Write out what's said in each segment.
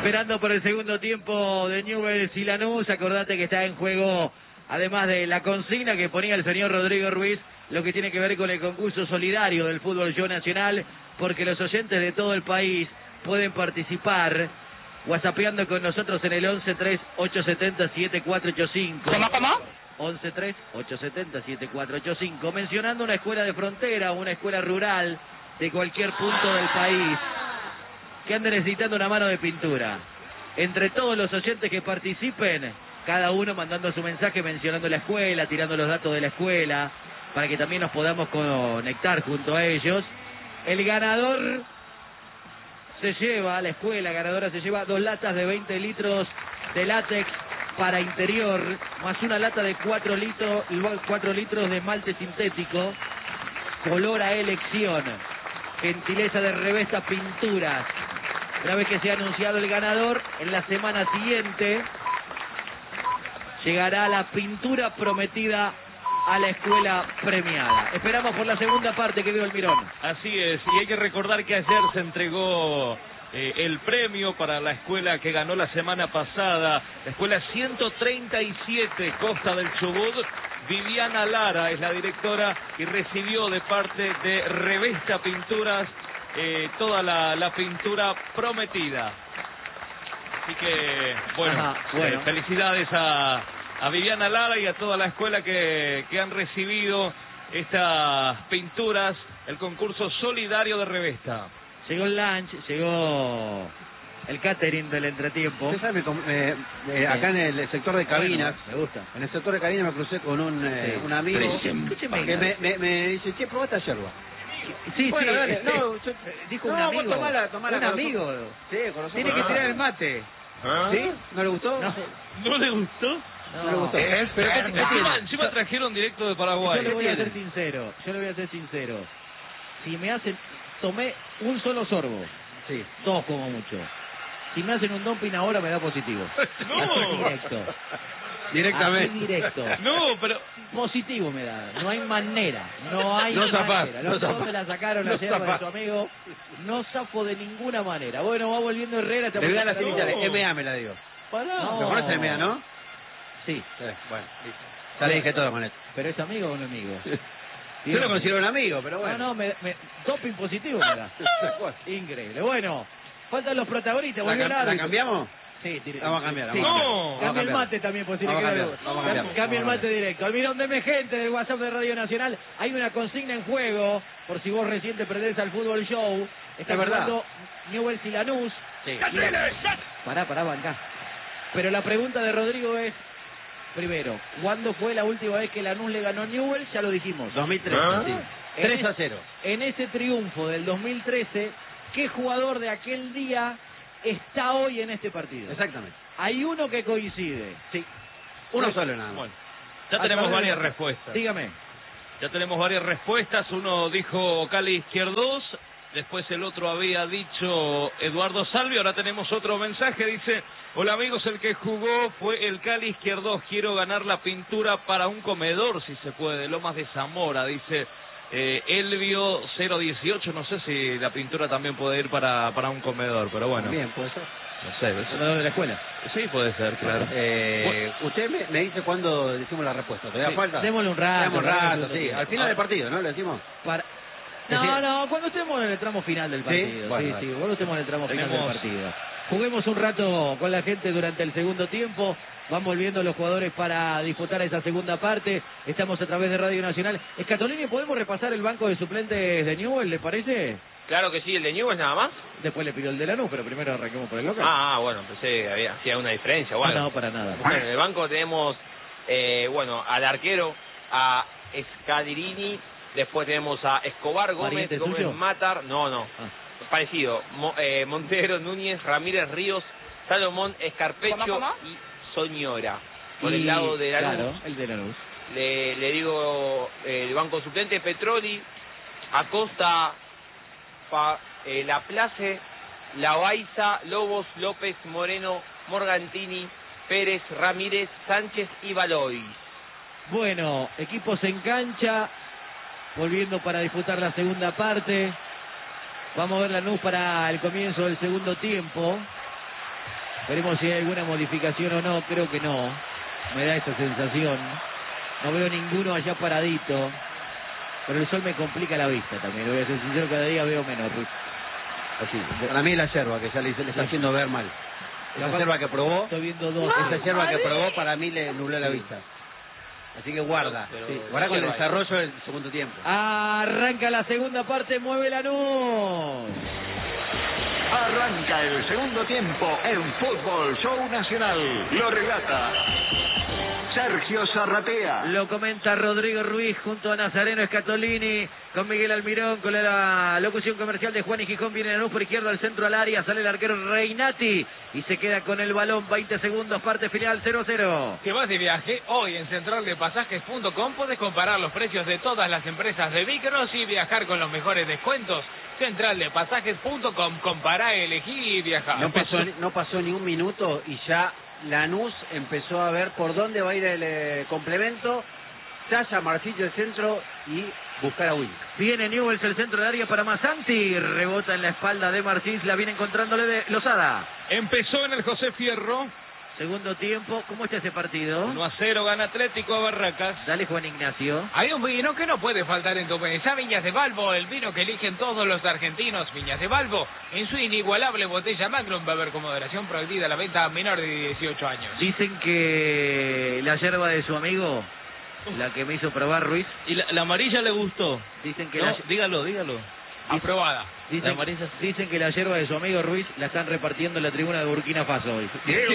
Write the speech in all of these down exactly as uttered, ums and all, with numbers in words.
Esperando por el segundo tiempo de Newell's y Lanús. Acordate que está en juego, además de la consigna que ponía el señor Rodrigo Ruiz, lo que tiene que ver con el concurso solidario del fútbol show nacional, porque los oyentes de todo el país pueden participar whatsappeando con nosotros en el once tres ocho siete cero siete cuatro ocho cinco. ¿Cómo, cómo? once tres ocho siete cero siete cuatro ocho cinco, mencionando una escuela de frontera, una escuela rural de cualquier punto del país que ande necesitando una mano de pintura. Entre todos los oyentes que participen, cada uno mandando su mensaje mencionando la escuela, tirando los datos de la escuela, para que también nos podamos conectar junto a ellos. El ganador se lleva, la escuela ganadora se lleva dos latas de veinte litros de látex para interior, más una lata de cuatro litros, cuatro litros de esmalte sintético, color a elección, gentileza de Revesta Pinturas. Una vez que se ha anunciado el ganador, en la semana siguiente llegará la pintura prometida a la escuela premiada. Esperamos por la segunda parte, que veo el Mirón. Así es, y hay que recordar que ayer se entregó eh, el premio para la escuela que ganó la semana pasada, la escuela ciento treinta y siete Costa del Chubut. Viviana Lara es la directora y recibió de parte de Revesta Pinturas eh, toda la, la pintura prometida. Así que, bueno, Ajá, bueno. Eh, felicidades a, a Viviana Lara y a toda la escuela que, que han recibido estas pinturas, el concurso solidario de Revesta. Llegó el lunch, llegó el catering del entretiempo. Usted sabe, eh, eh, acá en el sector de cabinas, Bueno, me gusta. en el sector de cabinas me crucé con un, eh, Sí. un amigo Escúcheme. que me, me, me dice, che, probá esta yerba. Sí, Bueno, sí, dale, este, no, yo- dijo no, un vos amigo. tomala, tomala un con amigo. nosotros. Sí, con nosotros. Tiene que tirar el mate. ¿Ah? ¿Sí? ¿No le gustó? No, ¿No le gustó? no, No le gustó. Es Pero ¿qué- qué encima, tiene? encima trajeron directo de Yo Paraguay. le voy a tiene? ser sincero, yo le voy a ser sincero. Si me hacen, tomé un solo sorbo, Sí. dos como mucho. Si me hacen un dumping ahora me da positivo. No. Así directo. Directamente. Así directo. No, pero Positivo me da, no hay manera, no hay No zafás, manera. no Los dos zafás. me la sacaron No ayer de zafás. su amigo, no zafo de ninguna manera. Bueno, va volviendo Herrera. Le voy a dar las estamos- iniciales, No. M A me la digo. Pará. No. ¿Lo conoce M A, no? Sí, Sí, bueno, listo. Ya le dije todo con esto. pero es amigo o no amigo. Yo lo considero un amigo, pero bueno. No, no, me, me, doping positivo me da. Increíble. Bueno, faltan los protagonistas. ¿La, Volvió cam- el la árbitro. cambiamos? Sí, tire- Vamos a cambiar, sí. vamos a cambiar. No. Vamos a Cambia el cambiar. mate también, por si le Vamos a queda cambiar, algo. vamos a Cam- cambiar. Cambia el Vamos a mate directo. Almirón, deme gente del WhatsApp de Radio Nacional. Hay una consigna en juego, por si vos recién te perdés al fútbol show. Está Es verdad. jugando Newell's y Lanús. Sí. Y la- Pará, pará, bancá. Pero la pregunta de Rodrigo es, primero, ¿cuándo fue la última vez que Lanús le ganó a Newell's? Ya lo dijimos. dos mil trece, ¿Ah? sí. En tres es- a cero. En ese triunfo del dos mil trece, ¿qué jugador de aquel día está hoy en este partido? Exactamente. Hay uno que coincide. Sí. Uno solo nada más. bueno, ya A tenemos través de- varias respuestas. Dígame. Ya tenemos varias respuestas. Uno dijo Cali Izquierdos, después el otro había dicho Eduardo Salvi. Ahora tenemos otro mensaje, dice: hola amigos, el que jugó fue el Cali Izquierdos. Quiero ganar la pintura para un comedor, si se puede, Lomas de Zamora, dice eh, Elvio cero dieciocho. No sé si la pintura también puede ir para, para un comedor, pero bueno, Bien, puede ser. no sé. eso- Comedor de la escuela. Sí, puede ser, claro. Eh, usted me, me dice cuándo decimos la respuesta. ¿Todavía Sí, falta? démosle un rato, Démosle un démosle rato, un sí. tiempo. Al final del partido, ¿no? Le decimos. Para... Sí, No, sí. no, cuando estemos en el tramo final del ¿Sí? partido. Bueno, Sí, vale. sí, cuando estemos en el tramo final del Tenemos- partido. Juguemos un rato con la gente durante el segundo tiempo. Van volviendo los jugadores para disputar esa segunda parte. Estamos a través de Radio Nacional. Escatolini, ¿podemos repasar el banco de suplentes de Newell, le parece? Claro que sí, el de Newell's nada más. Después le pidió el de Lanús, pero primero arranquemos por el local. Ah, ah, bueno, pensé que había, hacía una diferencia. Ah, Bueno. no, para nada. Bueno, en el banco tenemos, eh, bueno, al arquero, a Scadirini, después tenemos a Escobar, Gómez, ¿Pariente Gómez suyo? Matar, no, no, Ah. parecido, Mo- eh, Montero, Núñez, Ramírez Ríos, Salomón, Escarpecho ¿Cómo, cómo? y Soñora. Por Y, el lado de Lanús, Claro, el de Lanús. le, le digo eh, el banco suplente, Petroli, Acosta, Fa, eh, Laplace, Lavaiza, Lobos, López, Moreno, Morgantini, Pérez, Ramírez, Sánchez y Valois. Bueno, equipos en cancha, volviendo para disputar la segunda parte. Vamos a ver Lanús para el comienzo del segundo tiempo. Veremos si hay alguna modificación o no, creo que no. Me da esa sensación. No veo ninguno allá paradito. Pero el sol me complica la vista también. Voy a ser sincero, cada día veo menos, Ruiz. Así, para mí la yerba, que ya le, le está haciendo ver mal. Esa yerba que probó, Estoy viendo dos. esa yerba que probó para mí le nubló la vista. Así que guarda, Pero- sí, pero guarda con el yerba desarrollo del segundo tiempo. Arranca la segunda parte, mueve Lanús. Arranca el segundo tiempo en Fútbol Show Nacional. Lo relata Sergio Zarratea. Lo comenta Rodrigo Ruiz junto a Nazareno Scatolini, con Miguel Almirón, con la locución comercial de Juan y Gijón. Viene Lanús por izquierda, al centro al área, sale el arquero Reinati y se queda con el balón. veinte segundos, parte final, cero a cero. Que vas de viaje, hoy en central de pasajes punto com puedes comparar los precios de todas las empresas de micros y viajar con los mejores descuentos. central de pasajes punto com, compará, elegí y viajar. No pasó, ni- no pasó ni un minuto y ya Lanús empezó a ver por dónde va a ir el eh, complemento. Talla Marcillo el centro y buscar a Will. Viene Newell's el centro del área para Masanti, rebota en la espalda de Martins, la viene encontrándole de Lozada. Empezó en el José Fierro, Segundo tiempo, ¿cómo está ese partido? uno a cero gana Atlético a Barracas. Dale, Juan Ignacio. Hay un vino que no puede faltar en tu mesa, Viñas de Balbo, el vino que eligen todos los argentinos. Viñas de Balbo, en su inigualable botella Magnum, va a haber con moderación, prohibida la venta a menor de dieciocho años. Dicen que la yerba de su amigo, la que me hizo probar Ruiz, Y la, la amarilla le gustó. dicen que No, la, dígalo, dígalo. Aprobada. dicen, la amarilla sí. dicen que la yerba de su amigo Ruiz la están repartiendo en la tribuna de Burkina Faso hoy.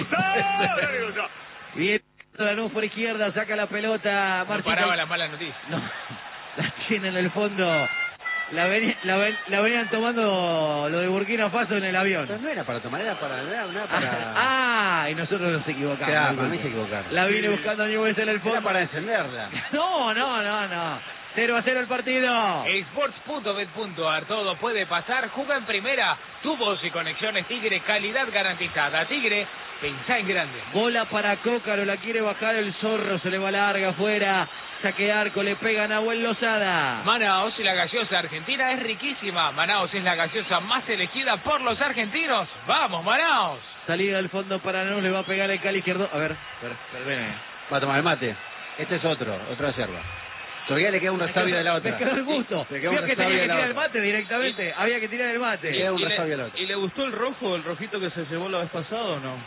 Bien, Lanús por izquierda, saca la pelota, No Marcito. paraba la mala noticia. No, la tiene en el fondo. La, veni- la, ven- la venían tomando lo de Burkina Faso en el avión. Pero no era para tomar, era para... Era, era para... Ah, y nosotros nos equivocamos. Claro, para mí se equivocaron. La vine buscando a Newell's en el fondo. Era para encenderla. No, no, no, no. cero a cero el partido. Sports punto bet punto ar, todo puede pasar. Juega en primera. Tubos y conexiones Tigre, calidad garantizada. Tigre, pensá en grande. Bola para Cócaro, la quiere bajar el Zorro, se le va larga afuera. Saque de arco, le pega a Nahuel Lozada. Manaos y la gaseosa argentina es riquísima. Manaos es la gaseosa más elegida por los argentinos. ¡Vamos, Manaos! Salida del fondo para Lanús, le va a pegar el Cali izquierdo. A ver, a ver, perdone. Va a tomar el mate. Este es otro, otra yerba. Todavía le queda un resabio de la otra. Me quedó el gusto. Le queda Vio un que resabio tenía de que la tirar el otra. mate directamente. Había que tirar el mate. Le queda un ¿Y resabio de la le, otra. ¿Y le gustó el rojo, el rojito que se llevó la vez pasada o no?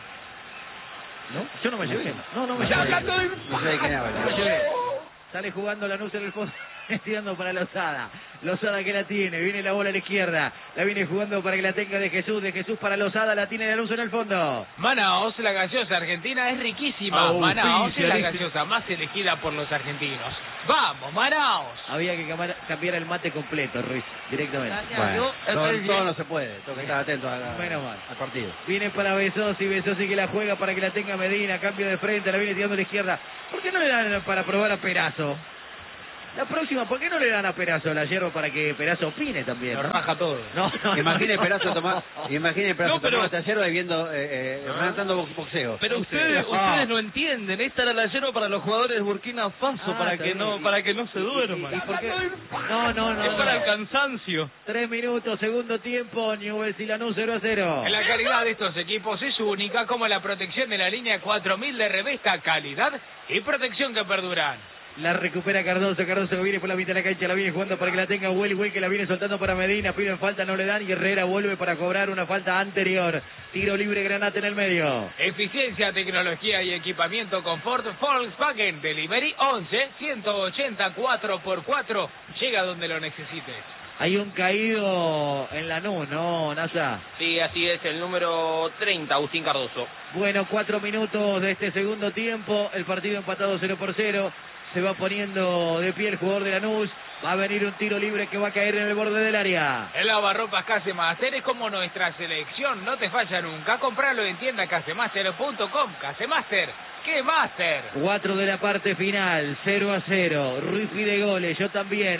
¿No? Yo no me llevé. No, no me No llevé. sé- no sé de quién habla. No me llevé. Sale jugando Lanús en el fondo, tirando para Lozada. Lozada que la tiene, viene la bola a la izquierda. La viene jugando para que la tenga de Jesús, de Jesús para Lozada, la tiene Lanús en el fondo. Manaos, la gaseosa argentina es riquísima. Ah, Manaos es la oficial. gaseosa más elegida por los argentinos. ¡Vamos, Manaos! Había que camar- cambiar el mate completo, Ruiz, directamente. Bueno, todo, todo no se puede. Tengo que estar atento a la- Menos mal. al partido. Viene para Besosi, Besosi que la juega para que la tenga Medina, cambio de frente, la viene tirando a la izquierda. ¿Por qué no le dan para probar a Perazo? La próxima, ¿por qué no le dan a Perazo la hierba para que Perazo opine también? Lo raja todo. No, no, Imagine no, Perazo no. tomar, imagine Perazo No, pero- tomar esta yerba y viendo, eh, eh, relatando box- boxeo. Pero ustedes, Ah. ustedes no entienden, esta era la yerba para los jugadores de Burkina Faso, Ah, para está que bien. no, para que no se duerman. ¿Y por qué? No, no, no. Es para el no. cansancio. Tres minutos, segundo tiempo, Newell's y Lanús cero a cero. La calidad de estos equipos es única, como la protección de la línea cuatro mil de Revesta, calidad y protección que perduran. La recupera Cardoso, Cardoso que viene por la mitad de la cancha, la viene jugando para que la tenga Will, Will que la viene soltando para Medina, piden falta, no le dan y Herrera vuelve para cobrar una falta anterior. Tiro libre, Granate en el medio. Eficiencia, tecnología y equipamiento confort Volkswagen Delivery once ciento ochenta cuatro por cuatro. Llega donde lo necesites. Hay un caído en Lanús, ¿no, Nasa? Sí, así es, el número treinta, Agustín Cardoso. Bueno, cuatro minutos de este segundo tiempo, el partido empatado cero por cero. Se va poniendo de pie el jugador de Lanús. Va a venir un tiro libre que va a caer en el borde del área. El lavarropas Casemaster es como nuestra selección, no te falla nunca. Compralo en tienda casemaster punto com. Casemaster, ¡qué máster! Cuatro de la parte final, cero a cero. Ruiz pide goles, yo también.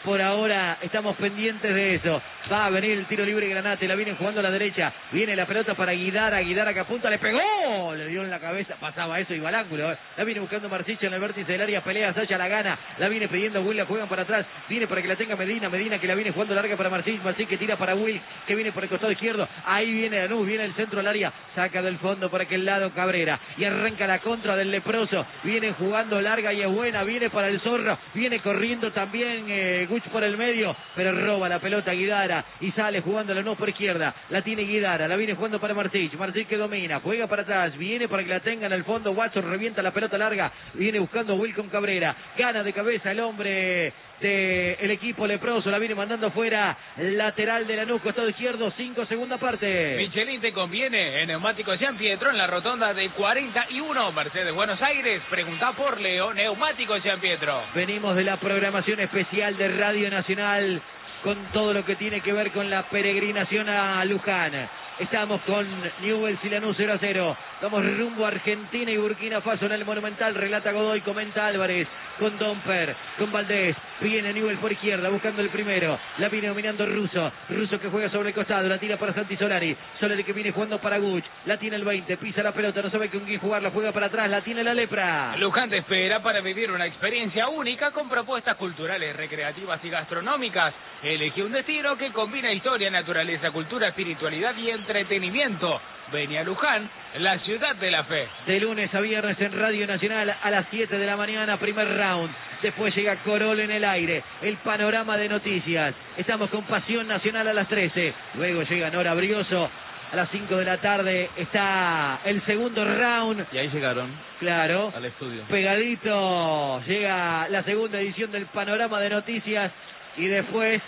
por ahora estamos pendientes de eso. Va a venir el tiro libre Granate, la vienen jugando a la derecha, viene la pelota para Guidara, Guidara que apunta, le pegó, le dio en la cabeza, pasaba eso, iba al ángulo, ¿eh? La viene buscando Marsic en el vértice del área, pelea, Saya la gana, la viene pidiendo Will, la juegan para atrás, viene para que la tenga Medina, Medina que la viene jugando larga para Marsic, Marsic que tira para Will, que viene por el costado izquierdo, ahí viene Lanús, viene el centro al área, saca del fondo por aquel lado Cabrera, y arranca la contra del leproso, viene jugando larga y es buena, viene para el Zorro, viene corriendo también eh, Guch por el medio, pero roba la pelota Guidara, y sale jugando Lanús por izquierda, la tiene Guidara, la viene jugando para Marsic, Marsic que domina, juega para atrás, viene para que la tenga en el fondo, Watson revienta la pelota larga, viene buscando Will con Cabrera, gana de cabeza el hombre del equipo leproso, la viene mandando fuera, lateral de Lanús, costado izquierdo, cinco, segunda parte. Michelin te conviene, en Neumáticos San Pietro, en la rotonda de cuarenta y uno, Mercedes Buenos Aires, pregunta por Leo, Neumáticos San Pietro. Venimos de la programación especial de Radio Nacional, con todo lo que tiene que ver con la peregrinación a Luján. Estamos con Newell's y Lanús cero a cero. Vamos rumbo a Argentina y Burkina Faso en el Monumental. Relata Godoy, comenta Álvarez. Con Domper, con Valdés. Viene Newell's por izquierda, buscando el primero. La viene dominando Russo. Russo que juega sobre el costado. La tira para Santi Solari. Solari que viene jugando para Guch. La tiene el veinte. Pisa la pelota. No sabe con quién jugar. La juega para atrás. La tiene la Lepra. Luján te espera para vivir una experiencia única con propuestas culturales, recreativas y gastronómicas. Elegí un destino que combina historia, naturaleza, cultura, espiritualidad y entretenimiento. Vení a Luján, la ciudad de la fe. De lunes a viernes en Radio Nacional a las siete de la mañana, primer round. Después llega Corol en el aire, el panorama de noticias. Estamos con Pasión Nacional a las trece. Luego llega Nora Brioso. A las cinco de la tarde está el segundo round. Y ahí llegaron. Claro. Al estudio. Pegadito llega la segunda edición del panorama de noticias. Y después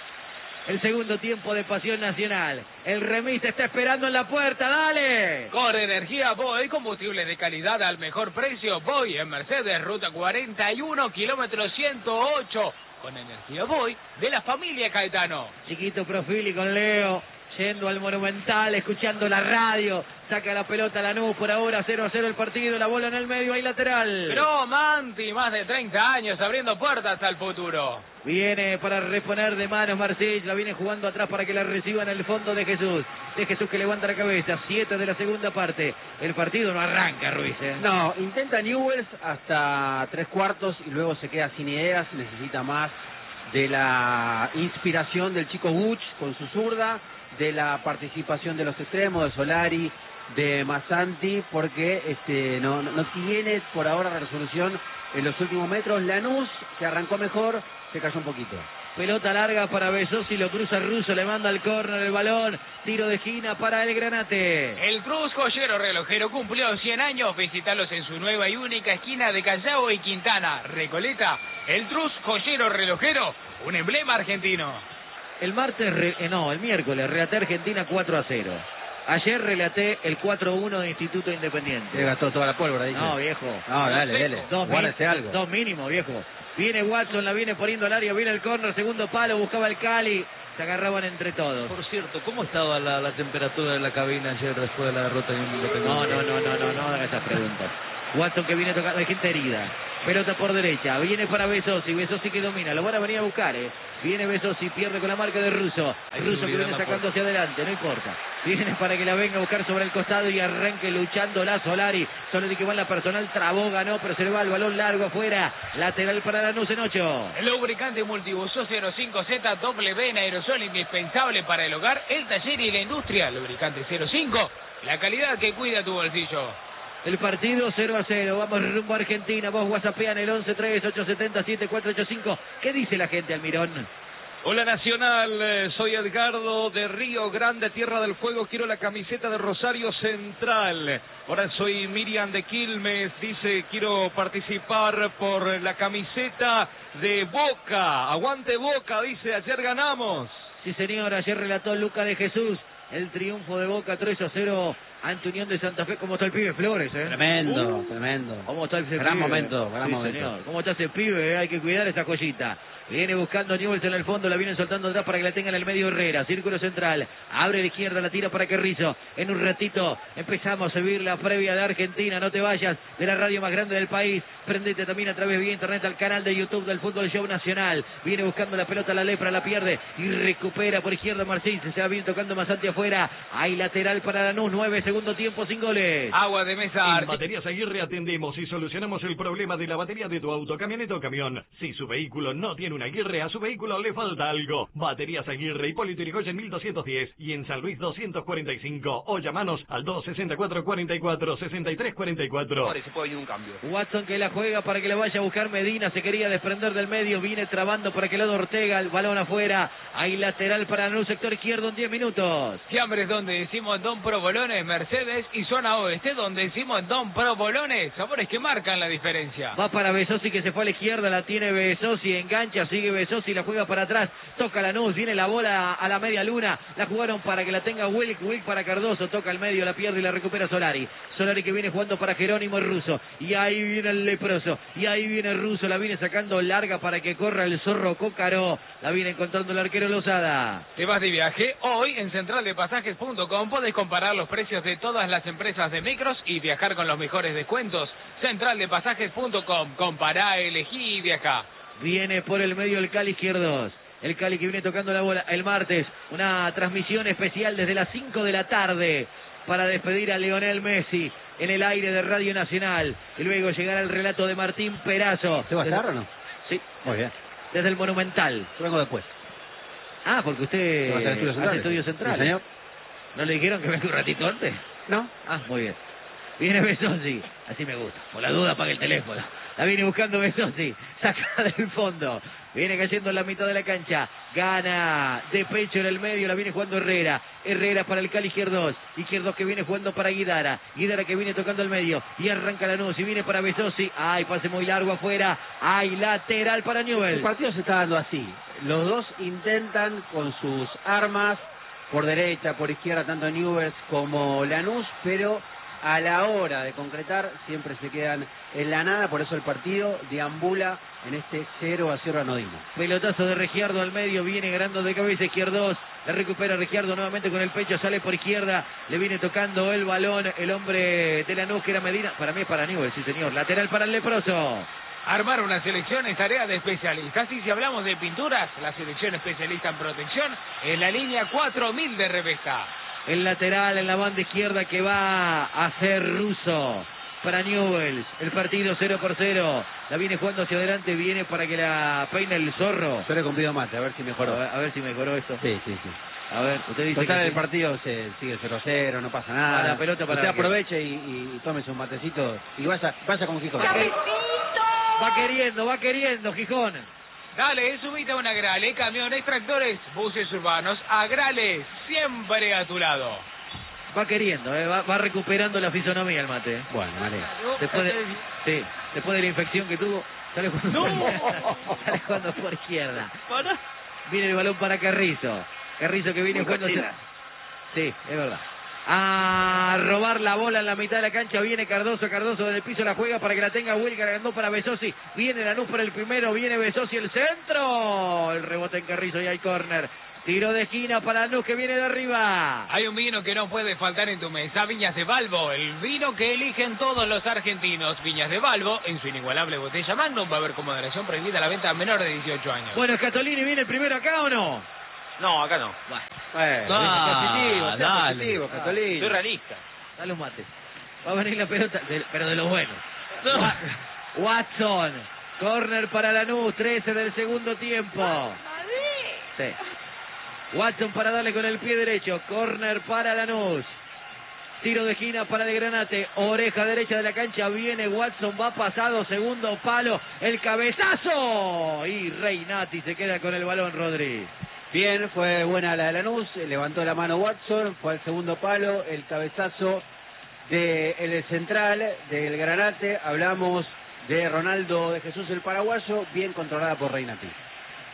el segundo tiempo de Pasión Nacional. El remis está esperando en la puerta, dale. Con energía Boy, combustible de calidad al mejor precio. Boy en Mercedes, ruta cuarenta y uno, kilómetro ciento ocho. Con energía Boy de la familia Caetano. Chiquito Profili con Leo, yendo al Monumental, escuchando la radio. Saca la pelota Lanús, por ahora cero a cero el partido, la bola en el medio, hay lateral. Cromanti, más de treinta años abriendo puertas al futuro. Viene para reponer de manos Marsic, la viene jugando atrás para que la reciba en el fondo de Jesús. De Jesús que levanta la cabeza, siete de la segunda parte. El partido no arranca, Ruiz, ¿eh? No, intenta Newell's hasta tres cuartos y luego se queda sin ideas, necesita más de la inspiración del chico Guch con su zurda, de la participación de los extremos, de Solari, de Massanti, porque este no, no, no tiene por ahora la resolución en los últimos metros. Lanús, que arrancó mejor, se cayó un poquito. Pelota larga para Besosi, lo cruza Russo, le manda al córner el balón, tiro de esquina para el Granate. El Cruz Joyero Relojero cumplió cien años, visitalos en su nueva y única esquina de Callao y Quintana, Recoleta. El Cruz Joyero Relojero, un emblema argentino. El martes, re, eh, no, el miércoles, relaté Argentina cuatro a cero. Ayer relaté el cuatro a uno de Instituto Independiente. Se gastó toda la pólvora, dice. No, viejo. No, dale, dale. Dos, Guárdate algo. Dos mínimo, viejo. Viene Watson, la viene poniendo al área, viene el córner, segundo palo, buscaba el Cali. Se agarraban entre todos. Por cierto, ¿cómo estaba la, la temperatura de la cabina ayer después de la derrota en Independiente? No, no, no, no, no, no haga esas preguntas. Watson que viene a tocar, hay gente herida. Pelota por derecha, viene para Besosi, Besosi que domina, lo van a venir a buscar, eh. Viene Besosi, pierde con la marca de Russo. Russo que viene sacando hacia adelante, no importa. Viene para que la venga a buscar sobre el costado y arranque luchando la Solari. Solari que va en la personal, trabó, ganó, pero se le va el balón largo afuera. Lateral para Lanús en ocho. El lubricante multibuso cero cinco Z W en aerosol indispensable para el hogar, el taller y la industria. Lubricante cero cinco, la calidad que cuida tu bolsillo. El partido cero a cero, vamos rumbo a Argentina, vos whatsappean el once tres ocho siete cero siete cuatro ocho cinco. ¿Qué dice la gente, Almirón? Hola Nacional, eh, soy Edgardo de Río Grande, Tierra del Fuego, quiero la camiseta de Rosario Central. Ahora soy Miriam de Quilmes, dice quiero participar por la camiseta de Boca. Aguante Boca, dice, ayer ganamos. Sí señor, ayer relató Luca de Jesús el triunfo de Boca tres a cero ante Unión de Santa Fe. ¿Cómo está el pibe Flores, eh? Tremendo, Uh, tremendo. ¿Cómo está ese Gran pibe? momento, gran Sí, momento. señor. ¿Cómo está ese pibe? eh? Hay que cuidar esa joyita. Viene buscando Newell's en el fondo, la vienen soltando atrás para que la tenga en el medio Herrera. Círculo central, abre la izquierda, la tira para Carrizo. En un ratito empezamos a subir la previa de Argentina. No te vayas de la radio más grande del país. Prendete también a través de internet al canal de YouTube del Fútbol Show Nacional. Viene buscando la pelota, la lepra, la pierde y recupera por izquierda Marcín. Se va bien tocando más ante afuera. Hay lateral para Lanús, nueve segundo tiempo sin goles. Agua de mesa. En Baterías Aguirre atendemos y solucionamos el problema de la batería de tu auto, camioneta o camión. Si su vehículo no tiene una Aguirre, a su vehículo le falta algo. Baterías Aguirre, Hipólito Yrigoyen mil doscientos diez y en San Luis doscientos cuarenta y cinco. O llamanos al dos sesenta y cuatro cuarenta y cuatro sesenta y tres cuarenta y cuatro. Ahora se puede venir un cambio. Watson que la juega para que la vaya a buscar Medina, se quería desprender del medio, viene trabando para que lado Ortega, el balón afuera, hay lateral para el sector izquierdo en diez minutos. Fiambres donde decimos Don Provolones, Mercedes y zona oeste donde decimos Don Provolones, sabores que marcan la diferencia. Va para Besosi que se fue a la izquierda, la tiene Besosi, engancha, sigue Besosi, la juega para atrás, toca Lanús, viene la bola a la media luna, la jugaron para que la tenga Wilk, Wilk para Cardoso, toca al medio, la pierde y la recupera Solari. Solari que viene jugando para Jerónimo Russo, y ahí viene el leproso, y ahí viene Russo, la viene sacando larga para que corra el zorro Cócaro, la viene encontrando el arquero Lozada. Te vas de viaje, hoy en central de pasajes punto com podés comparar los precios de todas las empresas de micros y viajar con los mejores descuentos. central de pasajes punto com, compará, elegí y viajá. Viene por el medio el Cali Izquierdos. El Cali que viene tocando la bola el martes. Una transmisión especial desde las cinco de la tarde para despedir a Lionel Messi en el aire de Radio Nacional. Y luego llegará el relato de Martín Perazo. ¿Te va a estar o no? Sí. Muy bien. Desde el Monumental. Yo vengo después. Ah, porque usted ¿Va a estar en Estudios hace Centrales? estudios Sí, centrales. señor. ¿No le dijeron que venga un ratito antes? No. Ah, muy bien. Viene Besosi, así me gusta. Por la duda apaga el teléfono. La viene buscando Besosi, saca del fondo. Viene cayendo en la mitad de la cancha. Gana de pecho en el medio, la viene jugando Herrera. Herrera para el Cali Izquierdos. Izquierdos que viene jugando para Guidara. Guidara que viene tocando el medio. Y arranca Lanús y viene para Besosi. Ay, pase muy largo afuera. Ay, lateral para Newell's. El partido se está dando así. Los dos intentan con sus armas, por derecha, por izquierda, tanto Newell's como Lanús, pero a la hora de concretar siempre se quedan en la nada, por eso el partido deambula en este cero a cero anodino. Pelotazo de Regiardo al medio, viene ganando de cabeza Izquierdos, la recupera Regiardo nuevamente con el pecho, sale por izquierda, le viene tocando el balón el hombre de Lanús que era Medina, para mí es para Newell's, sí señor, lateral para el leproso. Armar una selección es tarea de especialistas y si hablamos de pinturas, la selección especialista en protección es la línea cuatro mil de Revesta. El lateral en la banda izquierda que va a ser Russo para Newell's. El partido cero por cero. La viene jugando hacia adelante, viene para que la peine el zorro. Yo le cumplido mate, a ver si A mejoró. ver, a ver si mejoró esto. Sí, sí, sí. A ver, usted dice Total, que el sí. partido se sigue cero cero, no pasa nada. A la pelota para Usted la que- aproveche y, y, y tómese un matecito y vaya, vaya con Gijón. Va queriendo, va queriendo, Gijón. Dale, subite a una Grale, camiones, tractores, buses urbanos, Agrale, siempre a tu lado. Va queriendo, eh, va, va recuperando la fisonomía el mate. Bueno, vale. Después de, sí, después de la infección que tuvo, sale jugando, ¡No! sale jugando por izquierda. Viene el balón para Carrizo. Carrizo que viene Muy jugando... cochina. Sí, es verdad. A robar la bola en la mitad de la cancha. Viene Cardoso, Cardoso desde el piso la juega para que la tenga Will, cargando para Besosi. Viene Lanús para el primero, viene Besosi el centro. El rebote en Carrizo y hay córner. Tiro de esquina para Lanús que viene de arriba. Hay un vino que no puede faltar en tu mesa, Viñas de Balbo, el vino que eligen todos los argentinos. Viñas de Balbo, en su inigualable botella Magnum, va a haber con moderación prohibida la venta a menor de dieciocho años. Bueno, Scatolini viene el primero acá o no. No, acá no. Bueno, Ah, positivo, sea dale. positivo, Catolini. Soy realista. Dale un mate. Va a venir la pelota, de- pero de los buenos. Wa- Watson. Corner para Lanús, trece del segundo tiempo. Sí. Watson para darle con el pie derecho. Corner para Lanús. Tiro de esquina para De Granate. Oreja derecha de la cancha. Viene Watson. Va pasado. Segundo palo. El cabezazo. Y Reinati se queda con el balón, Rodri. Bien, fue buena la de Lanús, levantó la mano Watson, fue al segundo palo, el cabezazo del central, del Granate, hablamos de Ronaldo de Jesús el paraguayo, bien controlada por Reinati.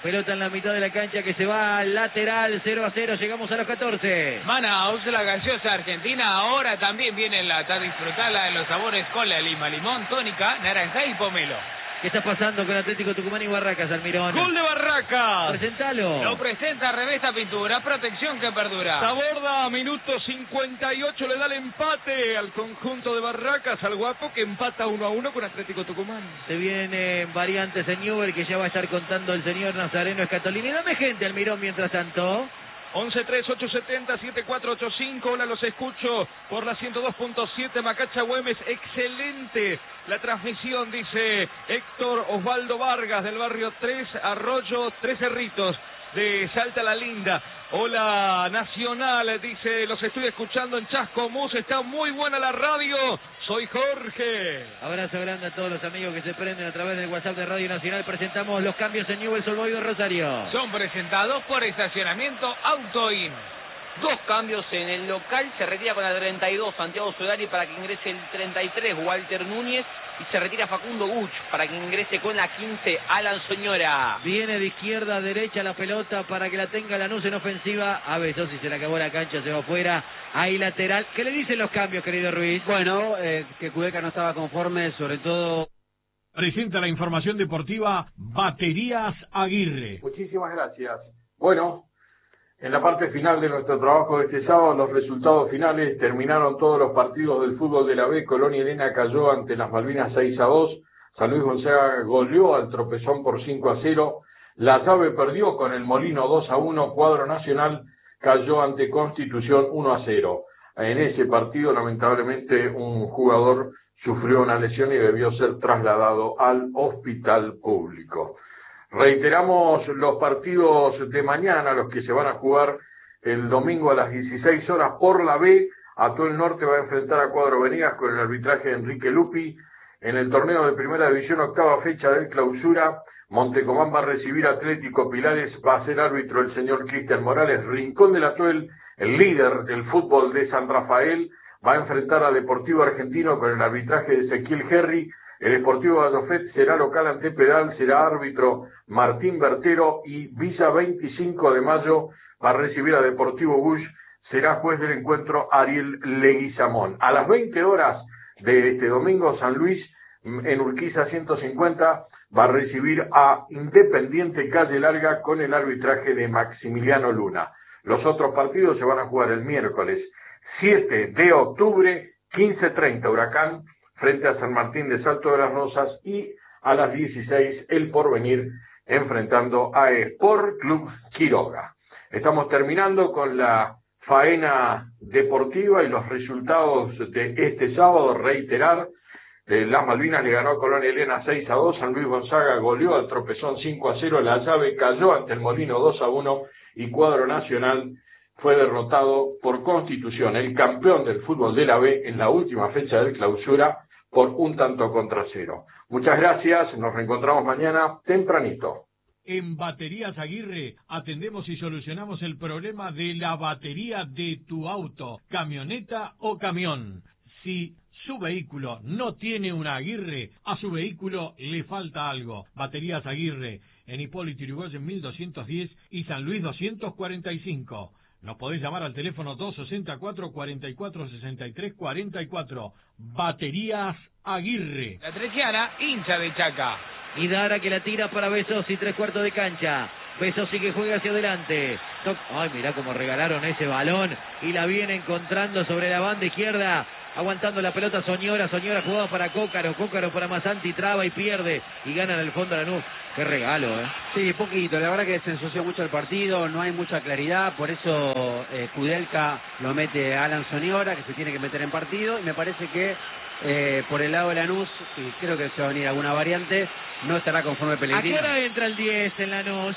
Pelota en la mitad de la cancha que se va al lateral, cero a cero, llegamos a los catorce. Manaus, la gaseosa argentina, ahora también viene en lata. Disfrutala de los sabores cola, lima, limón, tónica, naranja y pomelo. ¿Qué está pasando con Atlético Tucumán y Barracas, Almirón? ¡Gol de Barracas! Presentalo. Lo presenta Revesta Pintura, protección que perdura. Taborda, minuto cincuenta y ocho, le da el empate al conjunto de Barracas, al Guapo, que empata uno a uno con Atlético Tucumán. Se vienen variantes en Newell que ya va a estar contando el señor Nazareno Escatolini. Dame gente, Almirón, mientras tanto. once tres ocho siete cero siete cuatro ocho cinco, hola, los escucho por la ciento dos punto siete, Macacha Güemes, excelente la transmisión, dice Héctor Osvaldo Vargas del barrio tres, Arroyo, Tres Cerritos de Salta la Linda. Hola Nacional, dice, los estoy escuchando en Chascomús, está muy buena la radio, soy Jorge. Abrazo grande a todos los amigos que se prenden a través del WhatsApp de Radio Nacional. Presentamos los cambios en Newell's Old Boys de Rosario. Son presentados por Estacionamiento Autoin. Dos cambios en el local, se retira con la treinta y dos Santiago Solari para que ingrese el treinta y tres Walter Núñez y se retira Facundo Guch para que ingrese con la quince Alan Soñora. Viene de izquierda a derecha la pelota para que la tenga Lanús en ofensiva. A ver, si se le acabó la cancha, se va afuera. Ahí lateral. ¿Qué le dicen los cambios, querido Ruiz? Bueno, eh, que Cudeca no estaba conforme, sobre todo... Presenta la información deportiva Baterías Aguirre. Muchísimas gracias. Bueno, en la parte final de nuestro trabajo de este sábado, los resultados finales terminaron todos los partidos del fútbol de la B. Colón y Elena cayó ante las Malvinas seis a dos. San Luis Gonzaga goleó al Tropezón por cinco a cero. La Llave perdió con el Molino dos a uno. Cuadro Nacional cayó ante Constitución uno a cero. En ese partido, lamentablemente, un jugador sufrió una lesión y debió ser trasladado al hospital público. Reiteramos los partidos de mañana, los que se van a jugar el domingo a las dieciséis horas por la B. Atuel Norte va a enfrentar a Cuadro Venegas con el arbitraje de Enrique Lupi. En el torneo de Primera División, octava fecha del clausura, Montecomán va a recibir a Atlético Pilares, va a ser árbitro el señor Cristian Morales. Rincón del Atuel, el líder del fútbol de San Rafael, va a enfrentar a Deportivo Argentino con el arbitraje de Ezequiel Herri. El Sportivo Vallofet será local ante Pedal, será árbitro Martín Bertero, y Villa veinticinco de mayo va a recibir a Deportivo Bush, será juez del encuentro Ariel Leguizamón. A las veinte horas de este domingo, San Luis, en Urquiza ciento cincuenta, va a recibir a Independiente Calle Larga con el arbitraje de Maximiliano Luna. Los otros partidos se van a jugar el miércoles siete de octubre, quince treinta, Huracán frente a San Martín de Salto de las Rosas, y a las dieciséis El Porvenir enfrentando a Sport Club Quiroga. Estamos terminando con la faena deportiva y los resultados de este sábado. Reiterar, eh, las Malvinas le ganó a Colón Elena seis a dos, San Luis Gonzaga goleó al Tropezón cinco a cero, La Llave cayó ante el Molino dos a uno y Cuadro Nacional fue derrotado por Constitución, el campeón del fútbol de la B, en la última fecha del clausura por un tanto contra cero. Muchas gracias, nos reencontramos mañana tempranito. En Baterías Aguirre atendemos y solucionamos el problema de la batería de tu auto, camioneta o camión. Si su vehículo no tiene una Aguirre, a su vehículo le falta algo. Baterías Aguirre, en Hipólito Yrigoyen mil doscientos diez y San Luis doscientos cuarenta y cinco. Nos podés llamar al teléfono dos sesenta y cuatro, cuarenta y cuatro, sesenta y tres, cuarenta y cuatro. Baterías Aguirre. La Treciana, hincha de Chaca. Y Dara que la tira para Besosi, tres cuartos de cancha. Besosi que juega hacia adelante. Toc... Ay, mirá cómo regalaron ese balón. Y la viene encontrando sobre la banda izquierda. Aguantando la pelota Soñora. Soñora jugaba para Cócaro. Cócaro para Masanti. Traba y pierde. Y gana en el fondo Lanús. Qué regalo, ¿eh? Sí, poquito. La verdad que se ensució mucho el partido. No hay mucha claridad. Por eso eh, Kudelka lo mete a Alan Soñora, que se tiene que meter en partido. Y me parece que eh, por el lado de Lanús, y creo que se va a venir alguna variante, no estará conforme Pellegrini. ¿A qué hora entra el diez en Lanús?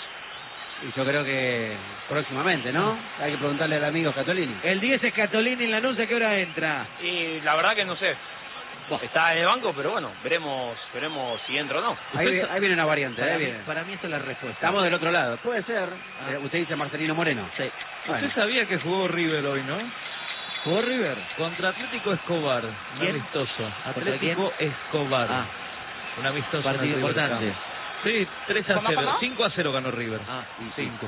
Y yo creo que próximamente, ¿no? Hay que preguntarle al amigo Scatolini. El diez es Scatolini en Lanús, ¿a qué hora entra? Y la verdad que no sé. Está en el banco, pero bueno, veremos veremos si entra o no. Ahí, ahí viene una variante. Para, ahí mí, viene. para mí eso es la respuesta. Estamos del otro lado. Puede ser. Ah. Eh, usted dice Marcelino Moreno. Sí. Bueno. Usted sabía que jugó River hoy, ¿no? ¿Jugó River? Contra Atlético Escobar. Un ¿Quién? amistoso. ¿Contra Atlético quién? Escobar. Ah. Un amistoso. Partido importante. Sí, tres a ¿Cómo, cero. cómo? cinco a cero ganó River. Ah, y cinco.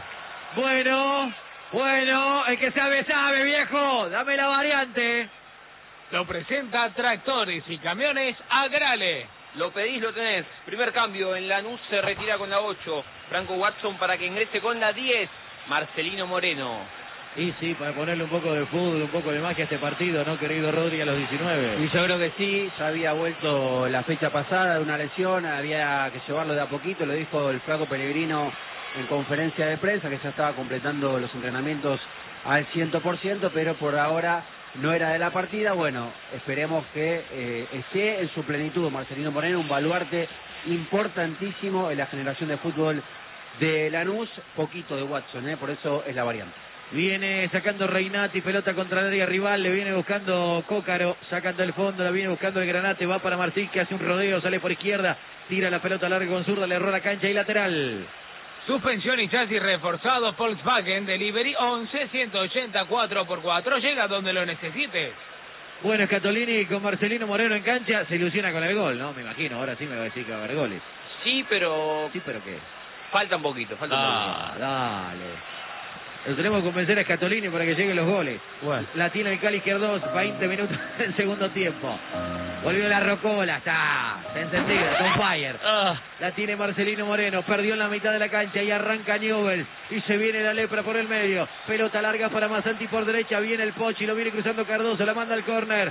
Bueno, bueno, el que sabe, sabe, viejo. Dame la variante. Lo presenta Tractores y Camiones Agrale. Lo pedís, lo tenés. Primer cambio, en Lanús se retira con la ocho. Franco Watson para que ingrese con la diez. Marcelino Moreno. Y sí, para ponerle un poco de fútbol, un poco de magia a este partido, ¿no, querido Rodri, a los diecinueve? Y yo creo que sí, ya había vuelto la fecha pasada de una lesión, había que llevarlo de a poquito, lo dijo el flaco Pellegrino en conferencia de prensa, que ya estaba completando los entrenamientos al cien por ciento, pero por ahora no era de la partida. Bueno, esperemos que eh, esté en su plenitud Marcelino Moreno, un baluarte importantísimo en la generación de fútbol de Lanús, poquito de Watson, ¿eh? Por eso es la variante. Viene sacando Reinati, pelota contra el área rival, le viene buscando Cócaro, sacando el fondo, la viene buscando el Granate, va para Martín, que hace un rodeo, sale por izquierda, tira la pelota larga con zurda, le erró la cancha y lateral. Suspensión y chasis reforzado Volkswagen Delivery once ciento ochenta cuatro por cuatro. Llega donde lo necesites. Bueno, Scatolini con Marcelino Moreno en cancha, se ilusiona con el gol, ¿no? Me imagino, ahora sí me va a decir que va a haber goles. Sí, pero Sí, pero ¿qué? falta un poquito, falta un Ah, poquito. dale. Lo tenemos que convencer a Scatolini para que lleguen los goles. Bueno. La tiene el Cali Izquierdos, veinte minutos del segundo tiempo. Volvió la Rocola, está, está encendida, con fire. Ah, La tiene Marcelino Moreno, perdió en la mitad de la cancha y arranca Newell's. Y se viene la lepra por el medio. Pelota larga para Masanti por derecha, viene el Pochi, lo viene cruzando Cardoso, la manda al córner.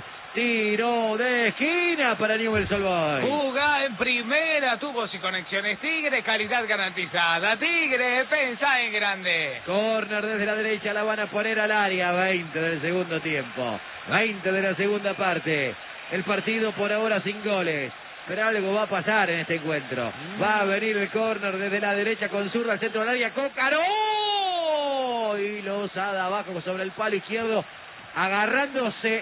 Tiro de esquina para Newell's Old Boys. Juga en primera, tubos y conexiones Tigre, calidad garantizada. Tigre, pensá en grande. Corner desde la derecha, la van a poner al área. veinte del segundo tiempo. veinte de la segunda parte. El partido por ahora sin goles. Pero algo va a pasar en este encuentro. Va a venir el córner desde la derecha con zurda al centro del área. ¡Cócaro! Y Lozada abajo sobre el palo izquierdo, agarrándose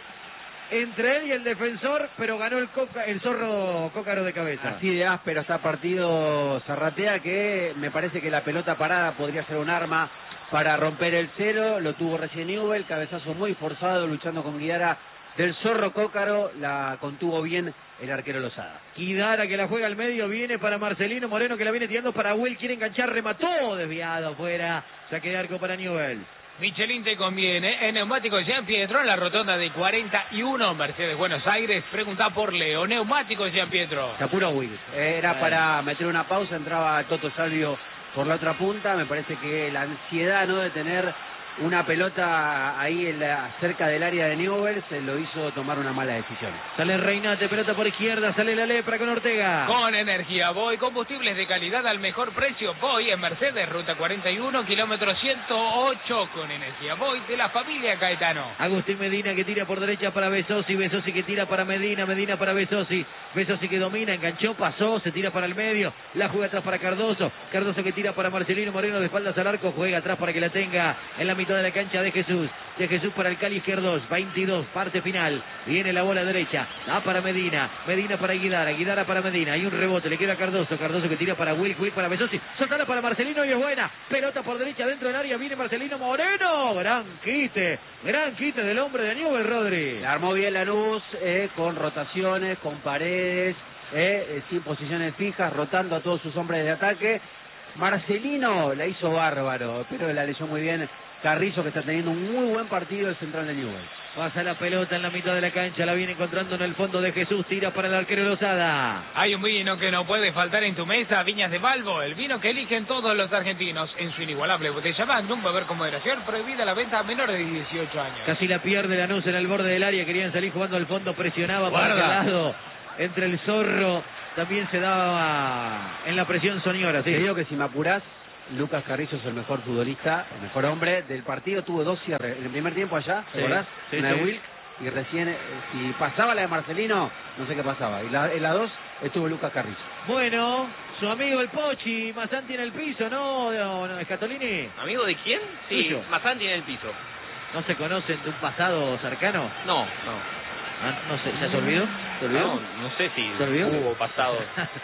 entre él y el defensor, pero ganó el, Coca, el zorro Cócaro de cabeza. Así de áspero está partido Zarratea, que me parece que la pelota parada podría ser un arma para romper el cero. Lo tuvo recién Newell, cabezazo muy forzado, luchando con Guiara del zorro Cócaro, la contuvo bien el arquero Lozada. Guidara, que la juega al medio, viene para Marcelino Moreno, que la viene tirando para Will, quiere enganchar, remató, desviado, fuera, saque de arco para Newell. Michelin te conviene. En Neumáticos Jean Pietro, en la rotonda de cuarenta y uno, Mercedes Buenos Aires. Pregunta por Leo. Neumáticos Jean Pietro. Se apuró Will. Era Bueno. para meter una pausa, entraba Toto Salvio por la otra punta. Me parece que la ansiedad, ¿no?, de tener una pelota ahí en la, cerca del área de Newell's se lo hizo tomar una mala decisión. Sale Reinate, pelota por izquierda, sale la lepra con Ortega. Con energía Boy, combustibles de calidad al mejor precio. Boy en Mercedes, ruta cuarenta y uno, kilómetro ciento ocho. Con energía Boy de la familia Caetano. Agustín Medina, que tira por derecha para Besosi, Besosi que tira para Medina, Medina para Besosi, Besosi que domina, enganchó, pasó, se tira para el medio, la juega atrás para Cardoso, Cardoso que tira para Marcelino Moreno de espaldas al arco, juega atrás para que la tenga en la mitad de la cancha de Jesús, de Jesús para el Cali Izquierdos, veintidós, parte final, viene la bola derecha, va para Medina, Medina para Guidara, Guidara para Medina, hay un rebote, le queda a Cardoso, Cardoso que tira para Will, Will para Besosi, soltala para Marcelino y es buena, pelota por derecha dentro del área, viene Marcelino Moreno, gran quite, gran quite del hombre de Newell, Rodri. La armó bien Lanús, eh, con rotaciones, con paredes, eh, eh, sin posiciones fijas, rotando a todos sus hombres de ataque. Marcelino la hizo bárbaro, pero la leyó muy bien Carrizo, que está teniendo un muy buen partido el central de Newell's. Pasa la pelota en la mitad de la cancha, la viene encontrando en el fondo de Jesús, tira para el arquero Lozada. Hay un vino que no puede faltar en tu mesa, Viñas de Balbo, el vino que eligen todos los argentinos. En su inigualable botella Magnum, beber con moderación, prohibida la venta a menores de dieciocho años. Casi la pierde Lanús en el borde del área, querían salir jugando al fondo, presionaba para Guarda. aquel lado, entre el zorro, también se daba en la presión Soñora, sí. Te digo que si me apurás, Lucas Carrizo es el mejor futbolista, el mejor hombre del partido. Tuvo dos cierres. En el primer tiempo allá, ¿te Sí, acordás? sí, Una sí. de Will, y recién, eh, si pasaba la de Marcelino, no sé qué pasaba. Y la, en la dos estuvo Lucas Carrizo. Bueno, su amigo el Pochi, Masanti en el piso, ¿no, no, no Scatolini? ¿Amigo de quién? Sí, Tuyo. Masanti en el piso. ¿No se conocen de un pasado cercano? No, no. Ah, no sé, ¿ya se olvidó? ¿Se olvidó? No, no sé si ¿Se olvidó? hubo pasado.